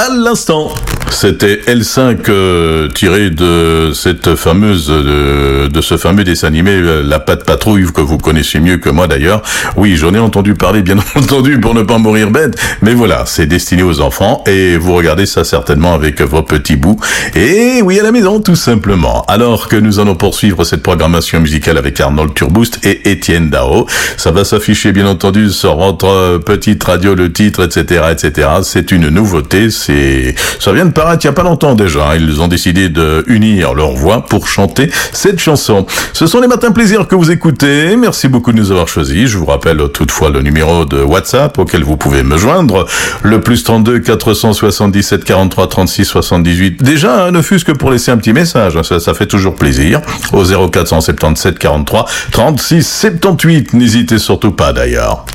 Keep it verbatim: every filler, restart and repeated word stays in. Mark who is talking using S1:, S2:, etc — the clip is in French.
S1: À l'instant, c'était L cinq euh, tiré de cette fameuse, de, de ce fameux dessin animé euh, La Patte Patrouille que vous connaissez mieux que moi d'ailleurs. Oui, j'en ai entendu parler, bien entendu, pour ne pas mourir bête. Mais voilà, c'est destiné aux enfants et vous regardez ça certainement avec vos petits bouts. Et oui, à la maison, tout simplement. Alors que nous allons poursuivre cette programmation musicale avec Arnold Turboost et Étienne Dao. Ça va s'afficher, bien entendu, sur votre petite radio, le titre, et cetera, et cetera. C'est une nouveauté. C'est, ça vient de paraître il y a pas longtemps déjà. Ils ont décidé de unir leurs voix pour chanter cette chanson. Ce sont les matins plaisirs que vous écoutez. Merci beaucoup de nous avoir choisis. Je vous rappelle toutefois le numéro de WhatsApp auquel vous pouvez me joindre. Le plus trente-deux quatre cent soixante-dix-sept quarante-trois trente-six soixante-dix-huit. Déjà, hein, ne fût-ce que pour laisser un petit message. Ça, ça fait toujours plaisir. Au zéro quatre cent soixante-dix-sept quarante-trois trente-six soixante-dix-huit. N'hésitez surtout pas d'ailleurs.